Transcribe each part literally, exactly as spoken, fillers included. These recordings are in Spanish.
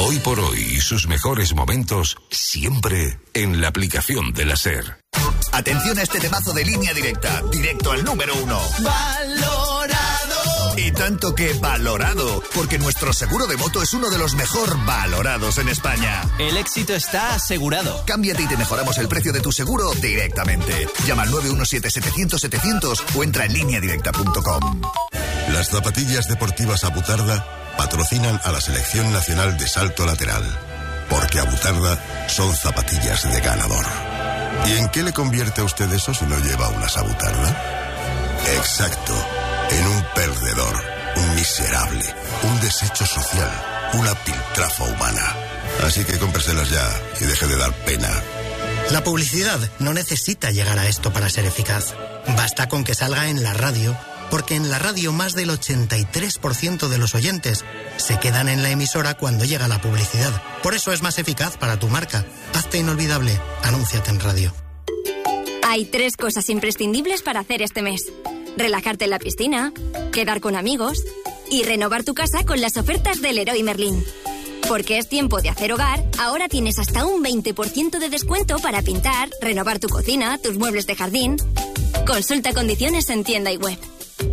Hoy por hoy y sus mejores momentos siempre en la aplicación de la SER. Atención a este temazo de Línea Directa, directo al número uno. ¡Valorado! Y tanto que valorado, porque nuestro seguro de moto es uno de los mejor valorados en España. El éxito está asegurado. Cámbiate y te mejoramos el precio de tu seguro directamente. Llama al nueve uno siete setecientos setecientos o entra en línea directa punto com. Las zapatillas deportivas Abutarda patrocinan a la Selección Nacional de Salto Lateral, porque Abutarda son zapatillas de ganador. ¿Y en qué le convierte a usted eso si no lleva unas Abutarda? Exacto, en un perdedor, un miserable, un desecho social, una piltrafa humana. Así que cómpreselas ya y deje de dar pena. La publicidad no necesita llegar a esto para ser eficaz. Basta con que salga en la radio, porque en la radio más del ochenta y tres por ciento de los oyentes se quedan en la emisora cuando llega la publicidad. Por eso es más eficaz para tu marca. Hazte inolvidable. Anúnciate en radio. Hay tres cosas imprescindibles para hacer este mes: relajarte en la piscina, quedar con amigos y renovar tu casa con las ofertas del Leroy Merlin. Porque es tiempo de hacer hogar, ahora tienes hasta un veinte por ciento de descuento para pintar, renovar tu cocina, tus muebles de jardín. Consulta condiciones en tienda y web.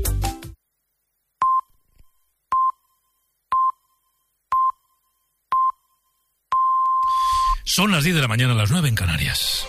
Son las diez de la mañana, las nueve en Canarias.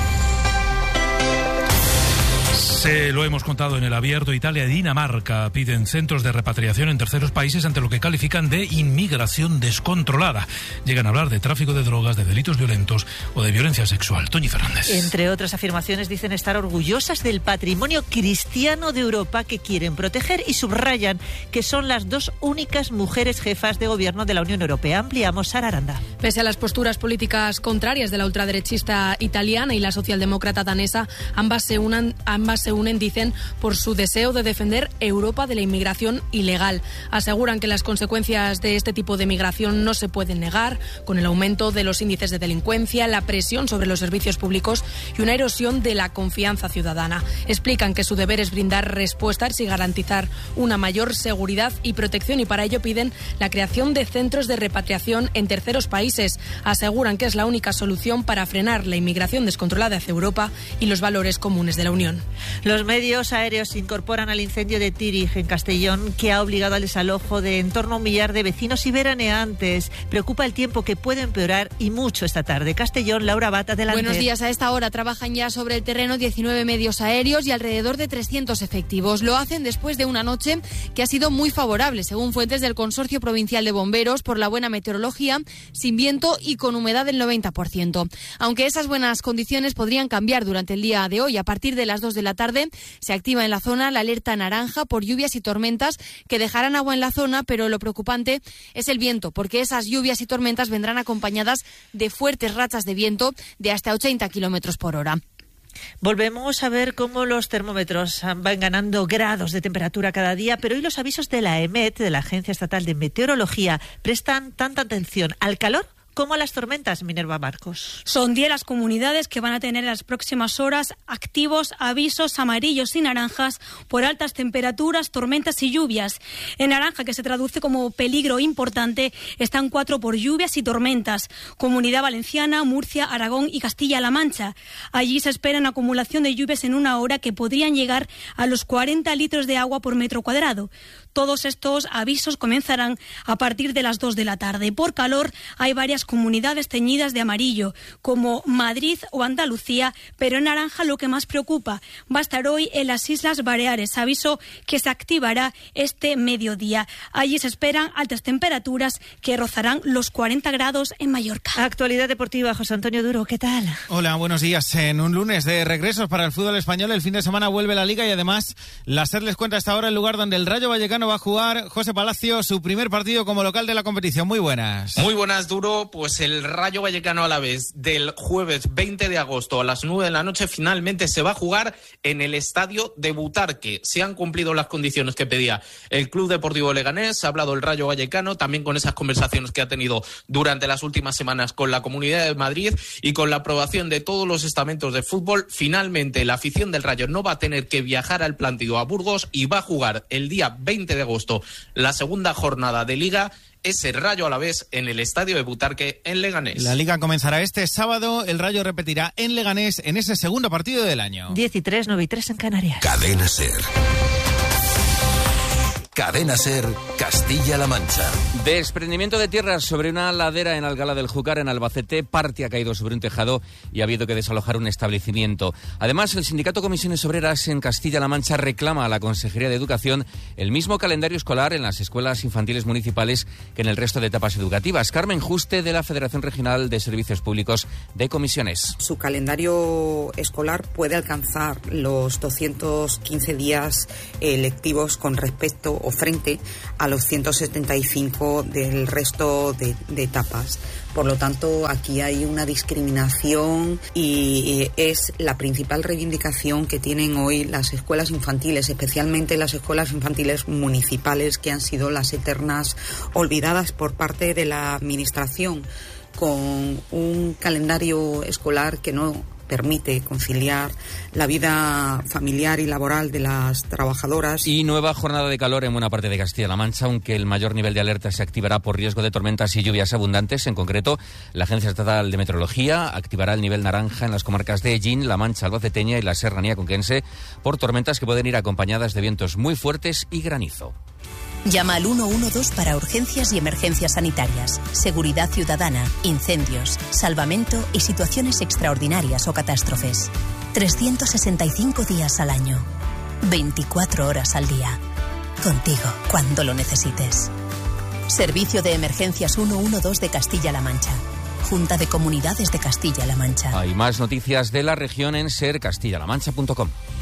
Se lo hemos contado en el Abierto. Italia y Dinamarca piden centros de repatriación en terceros países ante lo que califican de inmigración descontrolada. Llegan a hablar de tráfico de drogas, de delitos violentos o de violencia sexual. Toñi Fernández. Entre otras afirmaciones, dicen estar orgullosas del patrimonio cristiano de Europa que quieren proteger y subrayan que son las dos únicas mujeres jefas de gobierno de la Unión Europea. Ampliamos, Sara Aranda. Pese a las posturas políticas contrarias de la ultraderechista italiana y la socialdemócrata danesa, ambas se unan, ambas se unen, dicen, por su deseo de defender Europa de la inmigración ilegal. Aseguran que las consecuencias de este tipo de migración no se pueden negar, con el aumento de los índices de delincuencia, la presión sobre los servicios públicos y una erosión de la confianza ciudadana. Explican que su deber es brindar respuestas y garantizar una mayor seguridad y protección, y para ello piden la creación de centros de repatriación en terceros países. Aseguran que es la única solución para frenar la inmigración descontrolada hacia Europa y los valores comunes de la Unión. Los medios aéreos se incorporan al incendio de Tírig, en Castellón, que ha obligado al desalojo de en torno a un millar de vecinos y veraneantes. Preocupa el tiempo, que puede empeorar y mucho esta tarde. Castellón, Laura Bata, adelante. Buenos días. A esta hora trabajan ya sobre el terreno diecinueve medios aéreos y alrededor de trescientos efectivos. Lo hacen después de una noche que ha sido muy favorable, según fuentes del Consorcio Provincial de Bomberos, por la buena meteorología, sin viento y con humedad del noventa por ciento. Aunque esas buenas condiciones podrían cambiar durante el día de hoy. A partir de las dos de la tarde se activa en la zona la alerta naranja por lluvias y tormentas que dejarán agua en la zona, pero lo preocupante es el viento, porque esas lluvias y tormentas vendrán acompañadas de fuertes rachas de viento de hasta ochenta kilómetros por hora. Volvemos a ver cómo los termómetros van ganando grados de temperatura cada día, pero hoy los avisos de la EMET, de la Agencia Estatal de Meteorología, prestan tanta atención al calor como a las tormentas. Minerva Marcos. Son diez las comunidades que van a tener en las próximas horas activos avisos amarillos y naranjas por altas temperaturas, tormentas y lluvias. En naranja, que se traduce como peligro importante, están cuatro por lluvias y tormentas: Comunidad Valenciana, Murcia, Aragón y Castilla-La Mancha. Allí se esperan acumulación de lluvias en una hora que podrían llegar a los cuarenta litros de agua por metro cuadrado. Todos estos avisos comenzarán a partir de las dos de la tarde. Por calor hay varias comunidades teñidas de amarillo, como Madrid o Andalucía, pero en naranja lo que más preocupa va a estar hoy en las Islas Baleares, aviso que se activará este mediodía. Allí se esperan altas temperaturas que rozarán los cuarenta grados en Mallorca. Actualidad deportiva, José Antonio Duro, ¿qué tal? Hola, buenos días. En un lunes de regresos para el fútbol español, el fin de semana vuelve la Liga y además la SER les cuenta hasta ahora el lugar donde el Rayo Vallecano va a jugar, José Palacio, su primer partido como local de la competición. Muy buenas. Muy buenas, Duro. Pues el Rayo Vallecano Alavés del jueves veinte de agosto a las nueve de la noche finalmente se va a jugar en el estadio de Butarque. Se han cumplido las condiciones que pedía el Club Deportivo Leganés. Ha hablado el Rayo Vallecano también con esas conversaciones que ha tenido durante las últimas semanas con la Comunidad de Madrid y con la aprobación de todos los estamentos de fútbol. Finalmente la afición del Rayo no va a tener que viajar al Plántido a Burgos y va a jugar el día veinte de agosto la segunda jornada de Liga ese Rayo Alavés en el estadio de Butarque en Leganés. La Liga comenzará este sábado, el Rayo repetirá en Leganés en ese segundo partido del año. diez y tres, nueve y tres en Canarias. Cadena SER. Cadena SER, Castilla-La Mancha. Desprendimiento de tierras sobre una ladera en Alcalá del Júcar, en Albacete. Parte ha caído sobre un tejado y ha habido que desalojar un establecimiento. Además, el sindicato Comisiones Obreras en Castilla-La Mancha reclama a la Consejería de Educación el mismo calendario escolar en las escuelas infantiles municipales que en el resto de etapas educativas. Carmen Juste, de la Federación Regional de Servicios Públicos de Comisiones. Su calendario escolar puede alcanzar los doscientos quince días eh, lectivos con respecto o frente a los ciento setenta y cinco del resto de, de etapas. Por lo tanto, aquí hay una discriminación y es la principal reivindicación que tienen hoy las escuelas infantiles, especialmente las escuelas infantiles municipales, que han sido las eternas olvidadas por parte de la Administración, con un calendario escolar que no permite conciliar la vida familiar y laboral de las trabajadoras. Y nueva jornada de calor en buena parte de Castilla-La Mancha, aunque el mayor nivel de alerta se activará por riesgo de tormentas y lluvias abundantes. En concreto, la Agencia Estatal de Meteorología activará el nivel naranja en las comarcas de Ellín, La Mancha Albaceteña y la Serranía Conquense por tormentas que pueden ir acompañadas de vientos muy fuertes y granizo. Llama al uno uno dos para urgencias y emergencias sanitarias, seguridad ciudadana, incendios, salvamento y situaciones extraordinarias o catástrofes. trescientos sesenta y cinco días al año, veinticuatro horas al día. Contigo cuando lo necesites. Servicio de Emergencias ciento doce de Castilla-La Mancha. Junta de Comunidades de Castilla-La Mancha. Hay más noticias de la región en ser castilla la mancha punto com.